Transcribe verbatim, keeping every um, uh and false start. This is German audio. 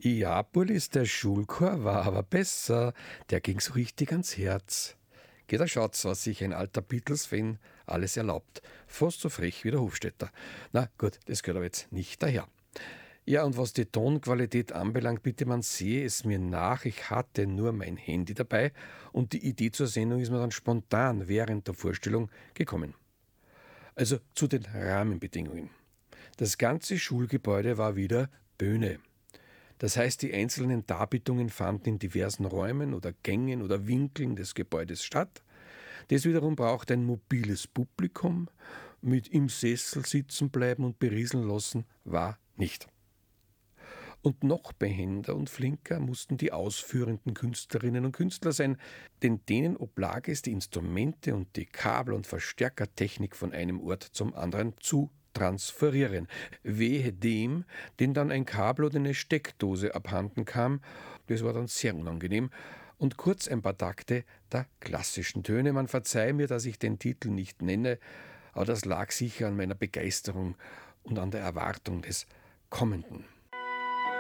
Ja, Bullis, der Schulchor war aber besser. Der ging so richtig ans Herz. Geht, da schaut's, was sich ein alter Beatles-Fan alles erlaubt. Fast so frech wie der Hofstädter. Na gut, das gehört aber jetzt nicht daher. Ja, und was die Tonqualität anbelangt, bitte man sehe es mir nach, ich hatte nur mein Handy dabei und die Idee zur Sendung ist mir dann spontan während der Vorstellung gekommen. Also zu den Rahmenbedingungen. Das ganze Schulgebäude war wieder Bühne. Das heißt, die einzelnen Darbietungen fanden in diversen Räumen oder Gängen oder Winkeln des Gebäudes statt. Das wiederum braucht ein mobiles Publikum. Mit im Sessel sitzen bleiben und berieseln lassen war nicht. Und noch behender und flinker mussten die ausführenden Künstlerinnen und Künstler sein, denn denen oblag es, die Instrumente und die Kabel- und Verstärkertechnik von einem Ort zum anderen zu transferieren. Wehe dem, den dann ein Kabel oder eine Steckdose abhanden kam, das war dann sehr unangenehm. Und kurz ein paar Takte der klassischen Töne. Man verzeihe mir, dass ich den Titel nicht nenne, aber das lag sicher an meiner Begeisterung und an der Erwartung des Kommenden.